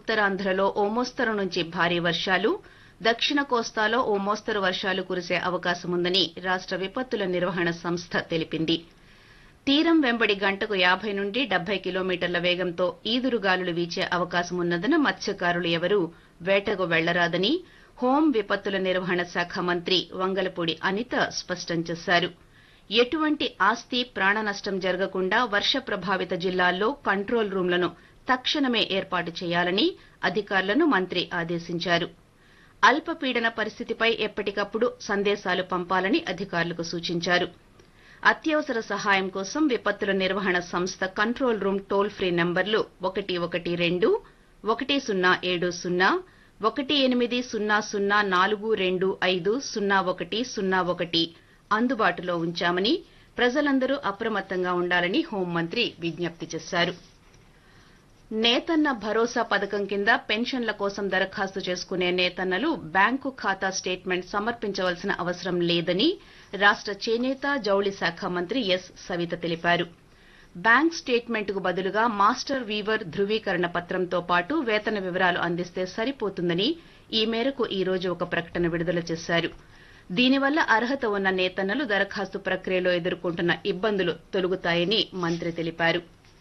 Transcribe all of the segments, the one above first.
ఉత్తరాంధ్రలో ఓ మోస్తరు నుంచి భారీ వర్షాలు, దక్షిణ కోస్తాలో ఓ మోస్తరు వర్షాలు కురిసే అవకాశముందని రాష్ట విపత్తుల నిర్వహణ సంస్థ తెలిపింది. తీరం వెంబడి గంటకు 50 నుండి 70 కిలోమీటర్ల వేగంతో ఈదురుగాలులు వీచే అవకాశమున్నందున మత్స్యకారులు ఎవరూ వేటకు వెళ్లరాదని హోం విపత్తుల నిర్వహణ శాఖ మంత్రి వంగలపూడి అనిత స్పష్టం చేశారు. ఎటువంటి ఆస్తి ప్రాణ నష్టం జరగకుండా వర్ష ప్రభావిత జిల్లాల్లో కంట్రోల్ రూంలను తక్షణమే ఏర్పాటు చేయాలని అధికారులను మంత్రి ఆదేశించారు. అల్పపీడన పరిస్థితిపై ఎప్పటికప్పుడు సందేశాలు పంపాలని అధికారులకు సూచించారు. అత్యవసర సహాయం కోసం విపత్తుల నిర్వహణ సంస్థ కంట్రోల్ రూం టోల్ ఫ్రీ నంబర్లు 112 1070 180042500101 అందుబాటులో ఉంచామని, ప్రజలందరూ అప్రమత్తంగా ఉండాలని హోంమంత్రి విజ్ఞప్తి చేశారు. నేతన్న భరోసా పథకం కింద పెన్షన్ల కోసం దరఖాస్తు చేసుకునే నేతన్నలు బ్యాంకు ఖాతా స్టేట్మెంట్ సమర్పించవలసిన అవసరం లేదని రాష్ట చేనేత జౌళి శాఖ మంత్రి ఎస్ సవిత తెలిపారు. బ్యాంక్ స్టేట్మెంట్కు బదులుగా మాస్టర్ వీవర్ ధృవీకరణ పత్రంతో పాటు వేతన వివరాలు అందిస్తే సరిపోతుందని ఈ మేరకు ఈ రోజు ఒక ప్రకటన విడుదల చేశారు. దీనివల్ల అర్హత ఉన్న నేతన్నలు దరఖాస్తు ప్రక్రియలో ఎదుర్కొంటున్న ఇబ్బందులు తొలగుతాయని మంత్రి తెలిపారు.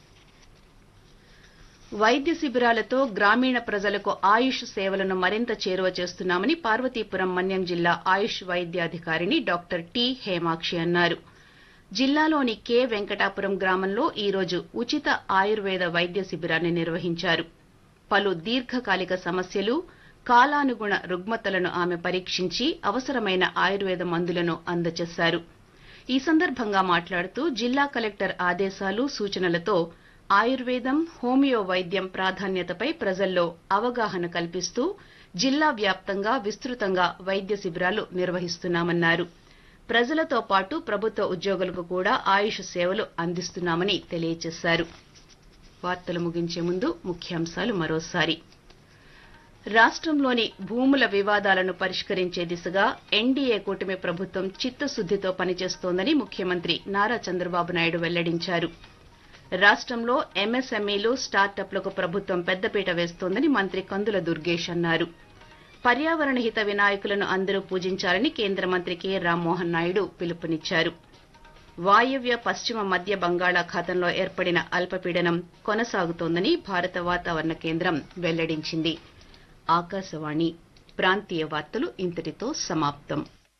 వైద్య శిబిరాలతో గ్రామీణ ప్రజలకు ఆయుష్ సేవలను మరింత చేరువ చేస్తున్నామని పార్వతీపురం మన్యం జిల్లా ఆయుష్ వైద్యాధికారిణి డాక్టర్ టి హేమాక్షి అన్నారు. జిల్లాలోని కె వెంకటాపురం గ్రామంలో ఈ రోజు ఉచిత ఆయుర్వేద వైద్య శిబిరాన్ని నిర్వహించారు. పలు దీర్ఘకాలిక సమస్యలు, కాలానుగుణ రుగ్మతలను ఆమె పరీక్షించి అవసరమైన ఆయుర్వేద మందులను అందజేశారు. ఈ సందర్భంగా మాట్లాడుతూ జిల్లా కలెక్టర్ ఆదేశాలు, సూచనలతో ఆయుర్వేదం, హోమియో వైద్యం ప్రాధాన్యతపై ప్రజల్లో అవగాహన కల్పిస్తూ జిల్లా వ్యాప్తంగా విస్తృతంగా వైద్య శిబిరాలు నిర్వహిస్తున్నామన్నారు. ప్రజలతో పాటు ప్రభుత్వ ఉద్యోగులకు కూడా ఆయుష్ సేవలు అందిస్తున్నామని తెలియజేశారు. వార్తలు ముగించే ముందు ముఖ్యాంశాలు మరోసారి. రాష్టంలోని భూముల వివాదాలను పరిష్కరించే దిశగా ఎన్డీఏ కూటమి ప్రభుత్వం చిత్తశుద్దితో పనిచేస్తోందని ముఖ్యమంత్రి నారా చంద్రబాబు నాయుడు వెల్లడించారు. రాష్టంలో ఎంఎస్ఎంఈలు, స్టార్టప్లకు ప్రభుత్వం పెద్దపీట వేస్తోందని మంత్రి కందుల దుర్గేష్ అన్నారు. పర్యావరణ హిత వినాయకులను అందరూ పూజించాలని కేంద్ర మంత్రి కె రామ్మోహన్ నాయుడు పిలుపునిచ్చారు. వాయవ్య పశ్చిమ మధ్య బంగాళాఖాతంలో ఏర్పడిన అల్పపీడనం కొనసాగుతోందని భారత వాతావరణ కేంద్రం వెల్లడించింది. ఆకాశవాణి ప్రాంతీయ వార్తలు ఇంతటితో సమాప్తం.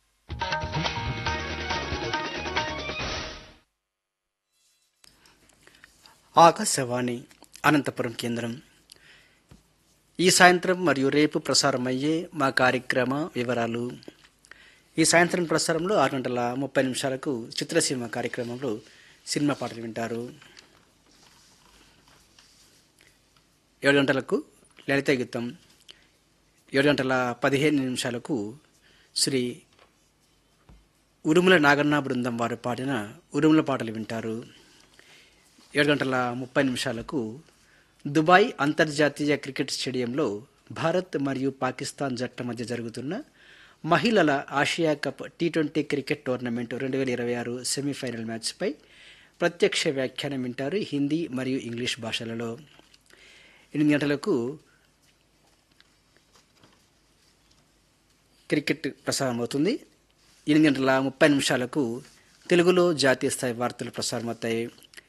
ఆకాశవాణి అనంతపురం కేంద్రం. ఈ సాయంత్రం మరియు రేపు ప్రసారమయ్యే మా కార్యక్రమ వివరాలు. ఈ సాయంత్రం ప్రసారంలో 6:30 చిత్రసీమ కార్యక్రమంలో సినిమా పాటలు వింటారు. 7 గంటలకు లలిత గీతం, 7:15 శ్రీ ఉరుముల నాగన్న బృందం వారు పాడిన ఉరుముల పాటలు వింటారు. 7:30 దుబాయ్ అంతర్జాతీయ క్రికెట్ స్టేడియంలో భారత్ మరియు పాకిస్తాన్ జట్ల మధ్య జరుగుతున్న మహిళల Asia cup T20 cricket tournament 2026 semi-final మ్యాచ్పై ప్రత్యక్ష వ్యాఖ్యానం వింటారు హిందీ మరియు ఇంగ్లీష్ భాషలలో. 8 గంటలకు క్రికెట్ ప్రసారం అవుతుంది. 8:30 తెలుగులో జాతీయ స్థాయి వార్తలు ప్రసారమవుతాయి.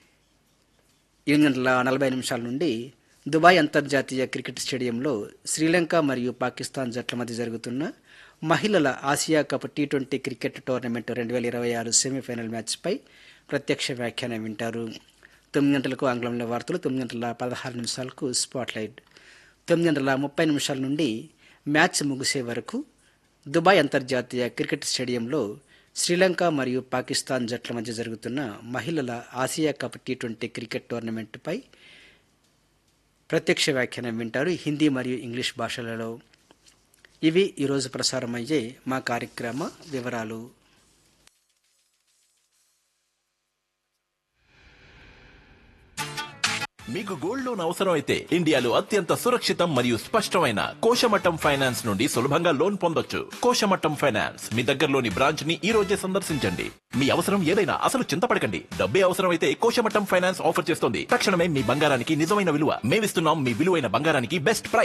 8:40 నుండి దుబాయ్ అంతర్జాతీయ క్రికెట్ స్టేడియంలో శ్రీలంక మరియు పాకిస్తాన్ జట్ల మధ్య జరుగుతున్న మహిళల Asia cup T20 cricket tournament 2026 semi-final మ్యాచ్పై ప్రత్యక్ష వ్యాఖ్యానం వింటారు. 9 గంటలకు ఆంగ్లంలో వార్తలు, 9:16 స్పాట్లైట్, 9:30 నుండి మ్యాచ్ ముగిసే వరకు దుబాయ్ అంతర్జాతీయ క్రికెట్ స్టేడియంలో శ్రీలంక మరియు పాకిస్తాన్ జట్ల మధ్య జరుగుతున్న మహిళల ఆసియా కప్ టీ20 క్రికెట్ టోర్నమెంట్పై ప్రత్యక్ష వ్యాఖ్యానం వింటారు హిందీ మరియు ఇంగ్లీష్ భాషలలో. ఇవి ఈరోజు ప్రసారమయ్యే మా కార్యక్రమ వివరాలు. మీకు గోల్డ్ లోన్ అవసరం అయితే ఇండియాలో అత్యంత సురక్షితం మరియు స్పష్టమైన కోశమట్టం ఫైనాన్స్ నుండి సులభంగా లోన్ పొందొచ్చు. కోశమట్టం ఫైనాన్స్ మీ దగ్గరలోని బ్రాంచ్ ని ఈ రోజే సందర్శించండి. మీ అవసరం ఏదైనా అసలు చింతపడకండి. డబ్బే అవసరం అయితే కోశమట్టం ఫైనాన్స్ ఆఫర్ చేస్తోంది. తక్షణమే మీ బంగారానికి నిజమైన విలువ మేమిస్తున్నాం. మీ విలువైన బంగారానికి బెస్ట్ ప్రైస్.